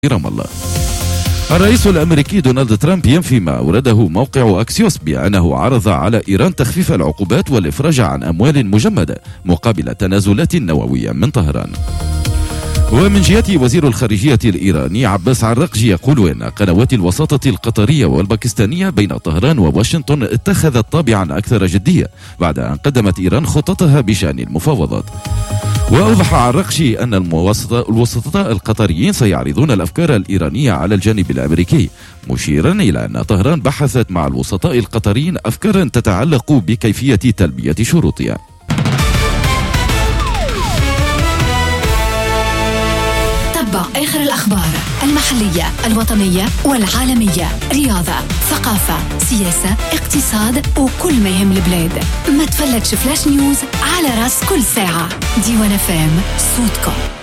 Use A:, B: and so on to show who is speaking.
A: رام الله. الرئيس الأمريكي دونالد ترامب ينفي ما أورده موقع أكسيوس بأنه عرض على إيران تخفيف العقوبات والإفراج عن أموال مجمدة مقابل تنازلات نووية من طهران. ومن جهته وزير الخارجية الإيراني عباس عراقجي يقول إن قنوات الوساطة القطرية والباكستانية بين طهران وواشنطن اتخذت طابعا أكثر جدية بعد أن قدمت إيران خططها بشأن المفاوضات. وأوضح عراقجي أن الوسطاء القطريين سيعرضون الأفكار الإيرانية على الجانب الأمريكي، مشيرا إلى أن طهران بحثت مع الوسطاء القطريين أفكارا تتعلق بكيفية تلبية شروطها.
B: تتبع آخر الأخبار المحلية الوطنية والعالمية، رياضة، ثقافة، سياسة، اقتصاد وكل ما يهم البلاد. ما تفلتش فلاش نيوز على راس كل ساعة. ديوان FM صوتكم.